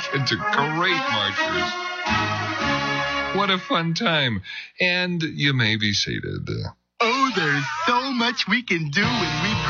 into great marchers. What a fun time. And you may be seated. Oh, there's so much we can do when we